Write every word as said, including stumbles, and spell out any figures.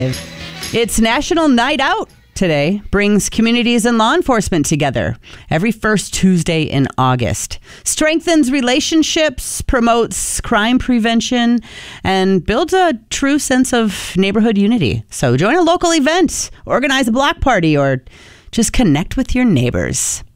It's National Night Out today. Brings communities and law enforcement together every first Tuesday in August. Strengthens relationships, promotes crime prevention, and builds a true sense of neighborhood unity. So join a local event, organize a block party, or just connect with your neighbors.